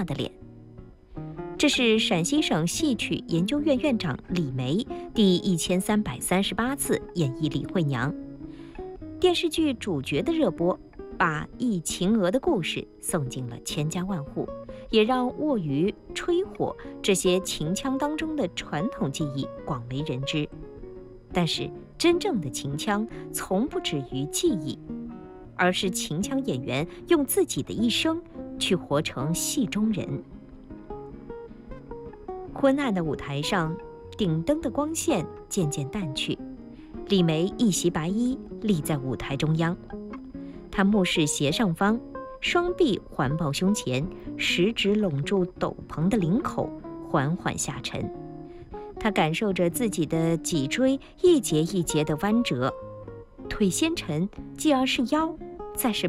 大的脸。这是陕西省戏曲研究院院长李梅第1338次演绎李慧娘。电视剧主角的热播，把忆秦娥的故事送进了千家万户，也让卧鱼、吹火这些秦腔当中的传统技艺广为人知。但是真正的秦腔从不止于技艺，而是秦腔演员用自己的一生去活成戏中人。昏暗的舞台上，顶灯的光线渐渐淡去，李梅一袭白衣立在舞台中央，她目视斜上方，双臂环抱胸前，食指拢住斗篷的领口，缓缓下沉。她感受着自己的脊椎一节一节的弯折，腿先沉，继而是腰，再是